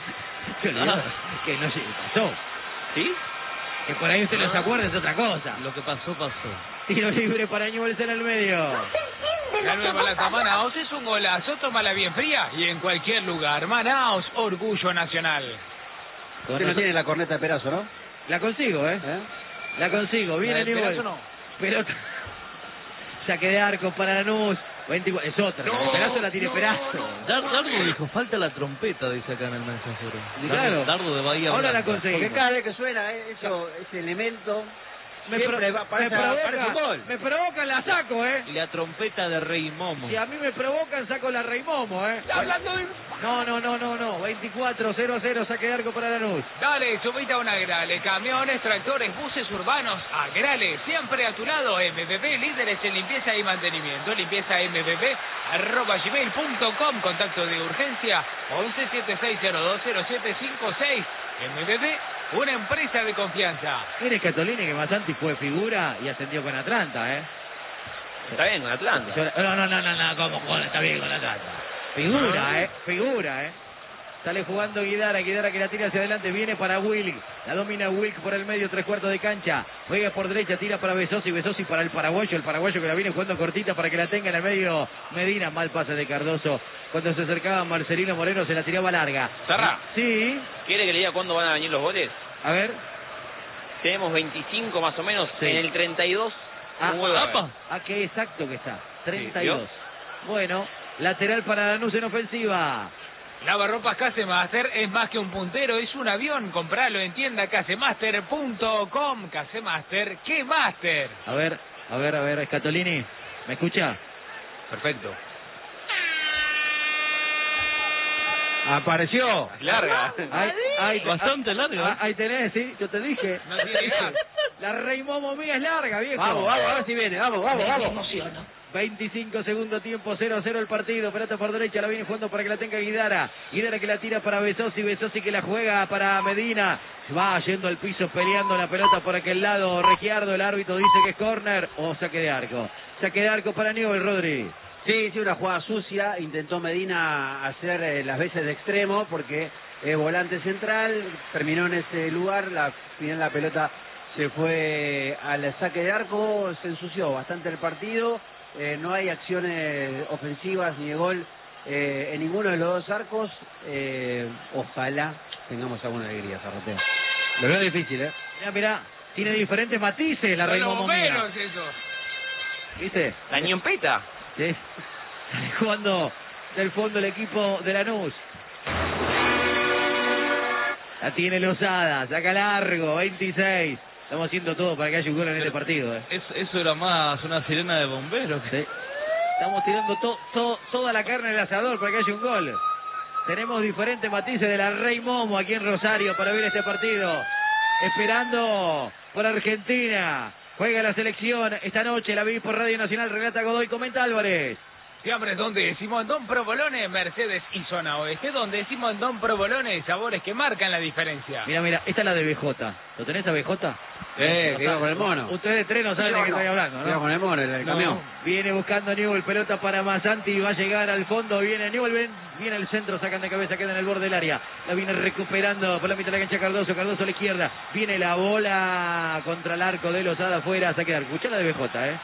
Se olvidó. Que no se pasó. ¿Sí? Que por ahí usted no se acuerda es otra cosa. lo que pasó, pasó. Tiro libre para Newell's en el medio. La nueva lata Manaos es un golazo, tómala bien fría y en cualquier lugar. Manaos, orgullo nacional. Usted no tiene la corneta de Perazo, ¿no? La consigo, ¿eh? ¿Eh? La consigo. Viene ¿La de Newell's. Perazo no? Pelota. Saque de arco para Lanús. veinticuatro. Es otra. No, el Perazo la tiene no, Perazo. no. Dar- Dardo dijo, falta la trompeta, dice acá en el mensajero. Y Dardo, claro. Dardo de Bahía Ahora la Blanca. conseguimos. Porque cada vez que suena eh, eso, ese elemento, Me, siempre pro- va- parece, me parece un provoca, gol. me provocan, la saco, ¿eh? La trompeta de Rey Momo. Si a mí me provocan, saco la Rey Momo, ¿eh? Está hablando de... No, no, no, no, no. veinticuatro cero cero, saque de arco para Lanús. Dale, subite a un Agrale, camiones, tractores, buses urbanos, Agrale, siempre a tu lado, M B B, líderes en limpieza y mantenimiento, limpieza M B B, arroba gmail punto com, contacto de urgencia, once setenta y seis cero dos cero siete cinco seis, M B B, una empresa de confianza. Mire Catolini que Masanti fue figura y ascendió con Atlanta, ¿eh? Está bien, con Atlanta. Yo- No, no, no, no, no, ¿cómo con, está bien con Atlanta? Figura, ¿eh? Figura, ¿eh? Sale jugando Guidara, Guidara que la tira hacia adelante, viene para Wilk, la domina Wilk por el medio, tres cuartos de cancha, juega por derecha, tira para Besosi, Besosi para el paraguayo, el paraguayo que la viene jugando cortita para que la tenga en el medio Medina, mal pase de Cardoso, cuando se acercaba Marcelino Moreno se la tiraba larga. Zarra. Sí, ¿Quiere que le diga cuándo van a venir los goles? a ver. Tenemos veinticinco más o menos. Sí. En el treinta y dos. Ah, un gol va a haber. apa. Ah, qué exacto que está, treinta y dos. ¿vio? Bueno, lateral para Lanús en ofensiva. Lavarropas Casemaster es más que un puntero, es un avión. Compralo en tienda casemaster punto com. Casemaster, ¿qué master? A ver, a ver, a ver, Scatolini, ¿me escucha? Perfecto. Apareció. Larga. Ahí, ahí, Bastante ah, larga, ah, ¿eh? ahí tenés, sí, yo te dije. No tiene idea. La Rey Momo mía es larga, viejo. Vamos, vamos, a ver si viene, vamos, vamos, vamos. veinticinco segundo tiempo, cero a cero el partido. Pelota por derecha, la viene jugando para que la tenga Guidara. Guidara que la tira para Besosi, Besosi que la juega para Medina. Va yendo al piso peleando la pelota por aquel lado. Regiardo, el árbitro dice que es córner o saque de arco. Saque de arco para Newell, Rodri. Sí, sí, una jugada sucia. Intentó Medina hacer eh, las veces de extremo porque es volante central. Terminó en ese lugar. La, final la pelota se fue al saque de arco. Se ensució bastante el partido. Eh, no hay acciones ofensivas ni de gol eh, en ninguno de los dos arcos. Eh, ojalá tengamos alguna alegría, Zarratea. Lo veo difícil, ¿eh? Mirá, mirá, tiene diferentes matices la Son Rey los Momo mía. bomberos eso. ¿Viste? La ñompeta. Sí. Sale jugando del fondo el equipo de Lanús. La tiene Lozada, saca largo, veintiséis. Estamos haciendo todo para que haya un gol en este partido. ¿eh? Es- eso era más una sirena de bomberos. Sí. Estamos tirando to- to- toda la carne en el asador para que haya un gol. Tenemos diferentes matices de la Rey Momo aquí en Rosario para ver este partido. Esperando por Argentina. Juega la selección esta noche, la vi por Radio Nacional, relata Godoy, comenta Álvarez. Fiambres donde Simondón Provolone, Mercedes y Zona Oeste, donde Simondón Provolone, sabores que marcan la diferencia. Mira, mira, esta es la de B J. ¿Lo tenés a B J? Eh, que iba con el mono. Ustedes tres no saben de qué estoy hablando, Iba ¿no? con el mono, el, el No, camión. viene buscando Newell, pelota para Masanti, va a llegar al fondo, viene Newell, ven, viene el centro, sacan de cabeza, queda en el borde del área, la viene recuperando por la mitad de la cancha Cardoso, Cardoso a la izquierda, viene la bola contra el arco de Lozada afuera, saque de arco, escuchá la de B J, ¿eh?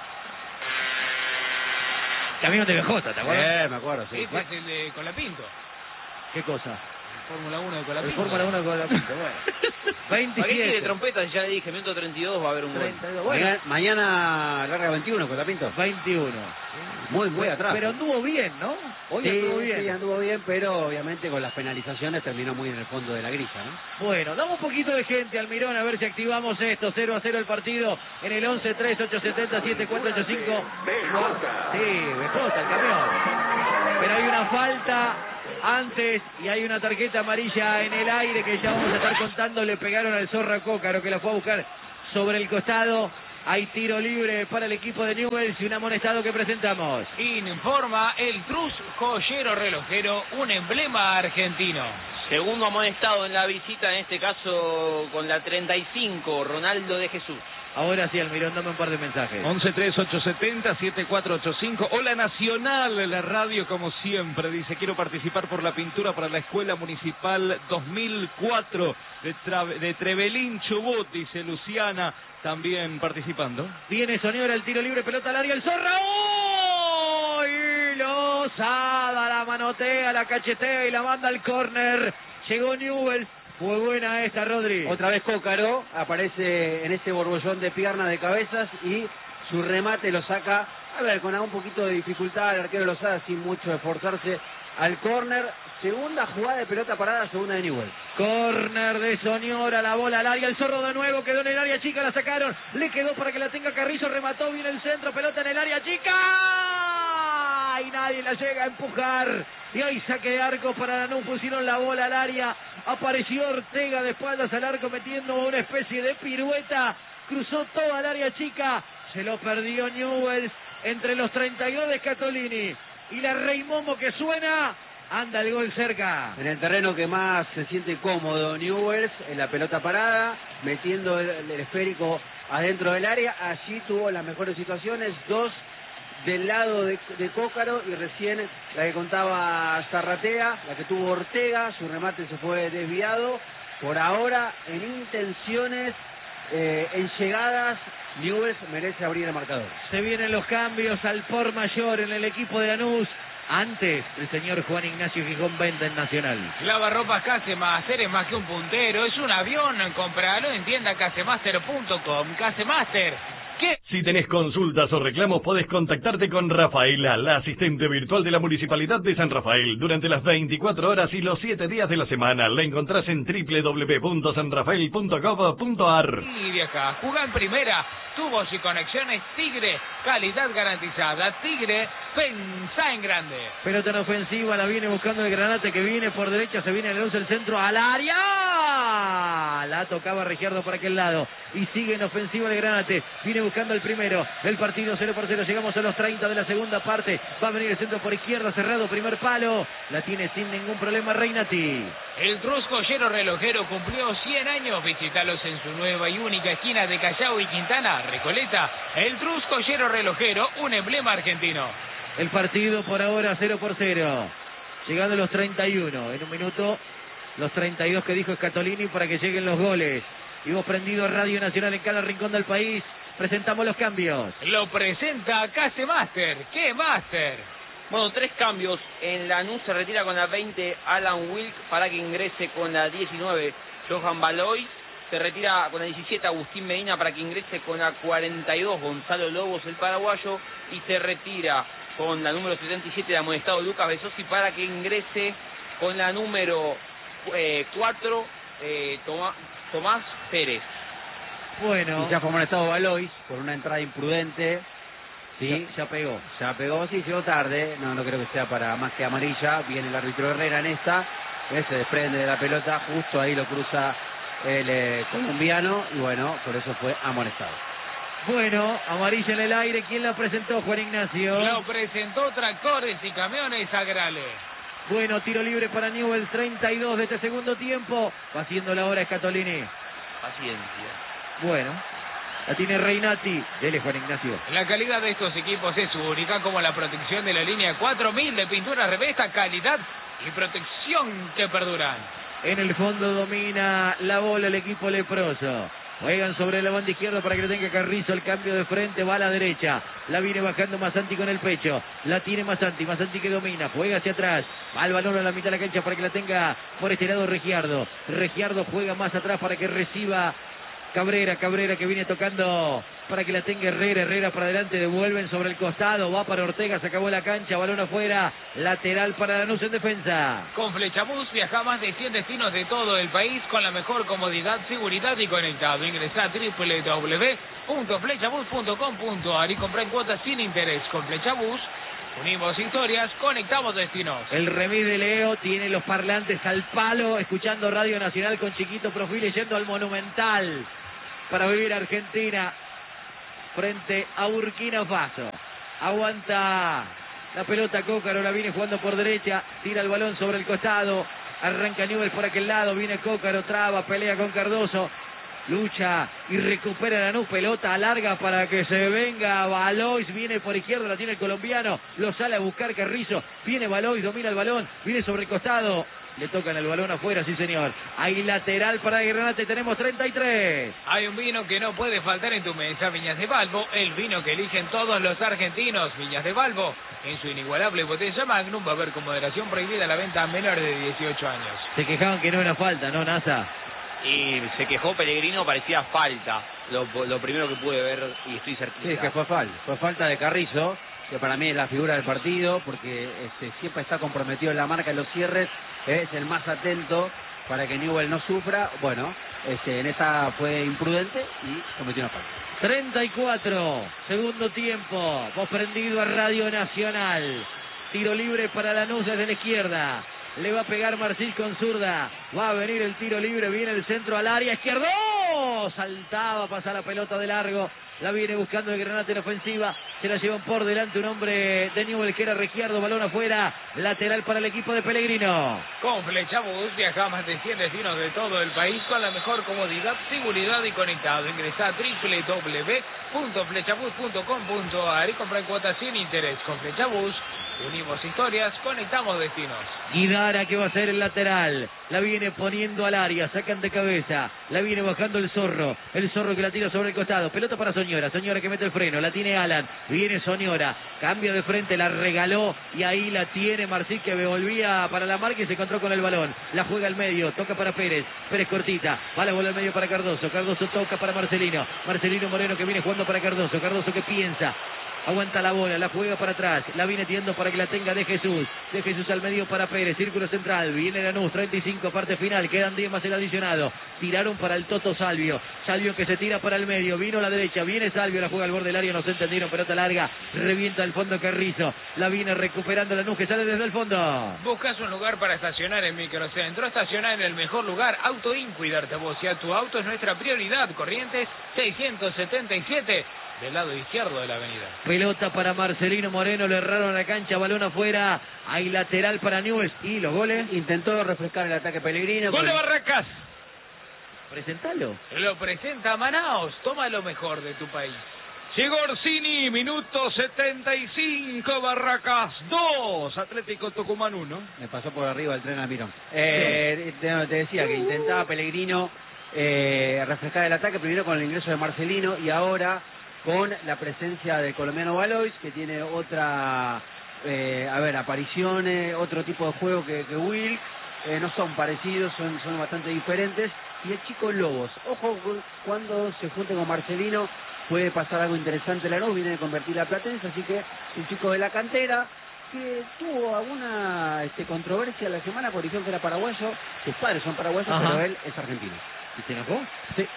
Camión de B J, ¿te acuerdas? Eh, me acuerdo, sí. Este es el de Colapinto, ¿Qué cosa? Fórmula uno de El Colapinto. Fórmula uno con la pinta, bueno. ¿Para qué quiere veintisiete. trompeta? Ya le dije, minuto treinta y dos va a haber un gol. treinta y dos, bueno, Mañana, mañana larga veintiuno, Cotapinto. veintiuno. Muy, muy atrás. Pero anduvo bien, ¿no? Hoy sí, anduvo bien. sí, anduvo bien, pero obviamente con las penalizaciones terminó muy en el fondo de la grilla, ¿no? Bueno, damos un poquito de gente, Almirón, a ver si activamos esto. cero a cero el partido en el once tres ocho siete cero siete cuatro ocho cinco. Sí, B J, el camión. Pero hay una falta antes y hay una tarjeta amarilla en el aire que ya vamos a estar contando. Le pegaron al Zorra Cócaro que la fue a buscar sobre el costado. Hay tiro libre para el equipo de Newell's y un amonestado que presentamos. Informa el Trus Joyero Relojero, un emblema argentino. Segundo amonestado en la visita, en este caso con la treinta y cinco, Ronaldo de Jesús. Ahora sí, Almirón, dame un par de mensajes. once tres ocho siete cero siete cuatro ocho cinco. Hola Nacional, la radio como siempre. Dice, quiero participar por la pintura para la Escuela Municipal dos mil cuatro de, Tra- de Trevelín, Chubut. Dice Luciana, también participando. Viene Soñora, el tiro libre, pelota al área, el Zorra. ¡Oh! Y Lozada la manotea, la cachetea y la manda al córner. Llegó Newell's, Fue buena esta, Rodri. Otra vez Cócaro aparece en ese borbollón de piernas de cabezas y su remate lo saca, a ver, con un poquito de dificultad, el arquero lo saca sin mucho esforzarse al córner. Segunda jugada de pelota parada, segunda de Newell's. Córner de Soñora, la bola al área, el zorro de nuevo, quedó en el área chica, la sacaron, le quedó para que la tenga Carrizo, remató bien el centro, pelota en el área chica, y nadie la llega a empujar, y ahí saque de arco para Lanús, pusieron la bola al área, apareció Ortega de espaldas al arco metiendo una especie de pirueta, cruzó toda el área chica, se lo perdió Newell's entre los treinta y dos de Scatolini, y la Rey Momo que suena. Anda el gol cerca. En el terreno que más se siente cómodo Newell's, en la pelota parada, metiendo el, el esférico adentro del área. Allí tuvo las mejores situaciones, dos del lado de, de Cócaro y recién la que contaba Zarratea, la que tuvo Ortega, su remate se fue desviado. Por ahora, en intenciones, eh, en llegadas, Newell's merece abrir el marcador. Se vienen los cambios al por mayor en el equipo de Lanús. Antes, el señor Juan Ignacio Gijón venta en Nacional. Lavarropas Casemaster es más que un puntero, es un avión. Compralo en tienda casemaster punto com. Casemaster. ¿Qué? Si tenés consultas o reclamos, podés contactarte con Rafaela, la asistente virtual de la Municipalidad de San Rafael, durante las veinticuatro horas y los siete días de la semana. La encontrás en doble u doble u doble u punto san rafael punto gov punto ar. Y viaja, jugá en primera, tubos y conexiones Tigre, calidad garantizada. Tigre, pensá en grande. Pelota en ofensiva, la viene buscando el Granate que viene por derecha, se viene el luz el centro al área. La tocaba Regiardo por aquel lado y sigue en ofensiva el Granate. Viene buscando el primero del partido, cero por cero. Llegamos a los treinta de la segunda parte. Va a venir el centro por izquierda, cerrado, primer palo. La tiene sin ningún problema Reinati. El Trusco Llero Relojero cumplió cien años. Visítalos en su nueva y única esquina de Callao y Quintana, Recoleta. El Trusco Llero Relojero, un emblema argentino. El partido por ahora cero por cero. Llegando a los treinta y uno. En un minuto, los treinta y dos que dijo Scatolini para que lleguen los goles. Y vos prendido Radio Nacional en cada rincón del país. Presentamos los cambios. Lo presenta Casemaster. ¿Qué Master? Bueno, tres cambios. En Lanús se retira con la veinte Alan Wilk para que ingrese con la diecinueve Johan Baloy. Se retira con la diecisiete Agustín Medina para que ingrese con la cuarenta y dos Gonzalo Lobos, el paraguayo. Y se retira con la número setenta y siete de amonestado Lucas Besosi para que ingrese con la número eh, cuatro eh, Tomás, Tomás Pérez. Bueno. Y ya fue amonestado Balois por una entrada imprudente. Sí, ya, ya pegó. Ya pegó, sí, llegó tarde. No, no creo que sea para más que amarilla. Viene el árbitro Herrera en esta. Él se desprende de la pelota. Justo ahí lo cruza el eh, colombiano. Y bueno, por eso fue amonestado. Bueno, amarilla en el aire. ¿Quién la presentó, Juan Ignacio? Lo presentó Tractores y Camiones Agrale. Bueno, tiro libre para Newell's, treinta y dos de este segundo tiempo. Va haciendo la hora Scatolini. Paciencia. Bueno, la tiene Reinati. Dele, Juan Ignacio. La calidad de estos equipos es única, como la protección de la línea cuatro mil de pintura Revesta, calidad y protección que perduran. En el fondo domina la bola el equipo leproso. Juegan sobre la banda izquierda para que le tenga Carrizo. El cambio de frente va a la derecha. La viene bajando Masanti con el pecho. La tiene Masanti. Masanti que domina. Juega hacia atrás. Va el balón a la mitad de la cancha para que la tenga por este lado Regiardo. Regiardo juega más atrás para que reciba Cabrera. Cabrera que viene tocando para que la tenga Herrera. Herrera para adelante. Devuelven sobre el costado. Va para Ortega. Se acabó la cancha. Balón afuera. Lateral para Lanús en defensa. Con Flechabús viaja a más de cien destinos de todo el país con la mejor comodidad, seguridad y conectado. Ingresa a doble u doble u doble u punto flechabús punto com punto ar y compra en cuotas sin interés. Con Flechabús unimos historias, conectamos destinos. El remis de Leo tiene los parlantes al palo, escuchando Radio Nacional con chiquito perfil y yendo al Monumental para vivir Argentina frente a Burkina Faso. Aguanta la pelota Cócaro, la viene jugando por derecha, tira el balón sobre el costado, arranca Newell's por aquel lado, viene Cócaro, traba, pelea con Cardoso, lucha y recupera Lanús, pelota larga para que se venga Valois, viene por izquierda, la tiene el colombiano, lo sale a buscar Carrizo, viene Valois, domina el balón, viene sobre el costado, le tocan el balón afuera, sí señor. Hay lateral para Granate, tenemos treinta y tres. Hay un vino que no puede faltar en tu mesa, Viñas de Balbo, el vino que eligen todos los argentinos. Viñas de Balbo, en su inigualable botella Magnum, va a haber con moderación prohibida la venta a menores de dieciocho años. Se quejaban que no era falta, ¿no, Nasa? Y se quejó Pellegrino, parecía falta. Lo, lo primero que pude ver y estoy cerquita. Sí, que fue falta. Fue falta de Carrizo, que para mí es la figura del partido, porque este, siempre está comprometido en la marca, en los cierres, es el más atento para que Newell no sufra. Bueno, este, en esta fue imprudente y cometió una falta. treinta y cuatro, segundo tiempo, vos prendido a Radio Nacional. Tiro libre para Lanús desde la izquierda. Le va a pegar Marcís con zurda. Va a venir el tiro libre, viene el centro al área, izquierdo. Saltaba, pasa la pelota de largo. La viene buscando el Granate en ofensiva. Se la llevan por delante un hombre de Newell que era Ricciardo. Balón afuera. Lateral para el equipo de Pellegrino. Con Flechabús viaja a más de cien destinos de todo el país con la mejor comodidad, seguridad y conectado. Ingresa a doble u doble u doble u punto flechabús punto com punto a r y compra en cuotas sin interés. Con Flechabús unimos historias, conectamos destinos. Guidara que va a ser el lateral. La viene poniendo al área. Sacan de cabeza. La viene bajando el Zorro. El Zorro que la tira sobre el costado. Pelota para Soñora. Soñora que mete el freno. La tiene Alan. Viene Soñora. Cambio de frente. La regaló. Y ahí la tiene Marcís que volvía para la marca y se encontró con el balón. La juega al medio. Toca para Pérez. Pérez cortita. Va la bola al medio para Cardoso. Cardoso toca para Marcelino. Marcelino Moreno que viene jugando para Cardoso. Cardoso que piensa. Aguanta la bola, la juega para atrás, la viene tirando para que la tenga de Jesús, de Jesús al medio para Pérez, círculo central, viene Lanús, treinta y cinco, parte final, quedan diez más el adicionado, tiraron para el Toto Salvio, Salvio que se tira para el medio, vino a la derecha, viene Salvio, la juega al borde del área, no se entendieron, pelota larga, revienta el fondo Carrizo, la viene recuperando Lanús que sale desde el fondo. Buscas un lugar para estacionar en Microcentro, estacionar en el mejor lugar, Autoin, cuidarte vos y a tu auto es nuestra prioridad, Corrientes seiscientos setenta y siete. Del lado izquierdo de la avenida. Pelota para Marcelino Moreno, le erraron la cancha, balón afuera, hay lateral para Newell's y los goles. Intentó refrescar el ataque Pellegrino. Gol de Barracas. Presentalo. Lo presenta Manaos, toma lo mejor de tu país. Llegó Orsini, minuto setenta y cinco, Barracas dos, Atlético Tucumán uno. Me pasó por arriba el tren Almirón. Eh, te, te decía que intentaba Pellegrino eh, refrescar el ataque, primero con el ingreso de Marcelino y ahora con la presencia del colombiano Valois, que tiene otra, eh, a ver, apariciones, otro tipo de juego que, que Will, eh, no son parecidos, son, son bastante diferentes, y el chico Lobos, ojo cuando se junte con Marcelino, puede pasar algo interesante. La Lanús viene de convertir la Platense, así que un chico de la cantera, que tuvo alguna este, controversia la semana, por dijeron que era paraguayo, sus padres son paraguayos, Ajá. pero él es argentino. ¿Y se enojó? Sí.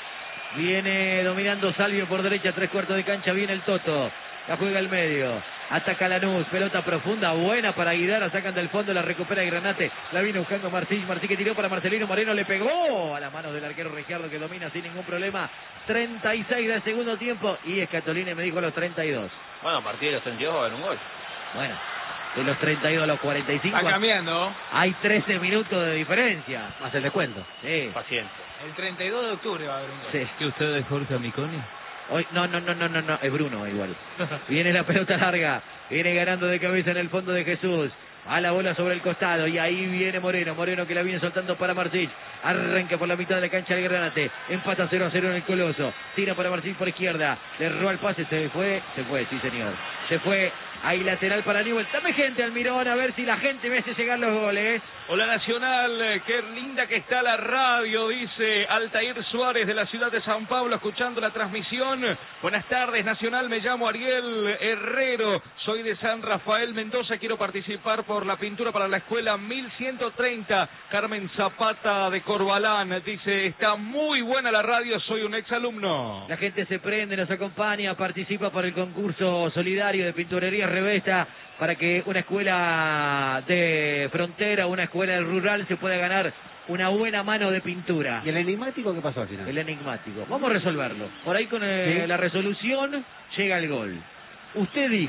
Viene dominando Salvio por derecha, tres cuartos de cancha, viene el Toto, la juega al medio, ataca Lanús, pelota profunda, buena para Guidara, sacan del fondo, la recupera Granate, la viene buscando Martí, Martí que tiró para Marcelino Moreno, le pegó a las manos del arquero Ricciardo que domina sin ningún problema, treinta y seis del segundo tiempo, y Escatolini me dijo a los treinta y dos. Bueno, a partir de los treinta y dos va a haber un gol. Bueno, de los treinta y dos a los cuarenta y cinco. Está cambiando. Hay trece minutos de diferencia. Más el descuento. Sí. Paciencia. El treinta y dos de octubre va a haber un gol. Sí. ¿Que usted es Jorge Amiconi? Hoy, no, no, no, no, no, no, es Bruno igual. Viene la pelota larga, viene ganando de cabeza en el fondo de Jesús. A la bola sobre el costado y ahí viene Moreno, Moreno que la viene soltando para Marcís, arranca por la mitad de la cancha del Granate, empata cero a cero en el Coloso, tira para Marcís por izquierda, le erró el pase, se fue, se fue, sí señor, se fue, hay lateral para Newell, dame gente Almirón, a ver si la gente me hace llegar los goles. Hola Nacional, eh, qué linda que está la radio, dice Altair Suárez de la ciudad de San Pablo, escuchando la transmisión. Buenas tardes Nacional, me llamo Ariel Herrero, soy de San Rafael Mendoza, quiero participar por la pintura para la escuela mil ciento treinta, Carmen Zapata de Corbalán, dice, está muy buena la radio, soy un exalumno. La gente se prende, nos acompaña, participa por el concurso solidario de pinturería Revesta para que una escuela de frontera, una escuela rural se pueda ganar una buena mano de pintura. ¿Y el enigmático qué pasó al final? El enigmático. Vamos a resolverlo. Por ahí con eh, ¿Sí? la resolución llega el gol. Usted dijo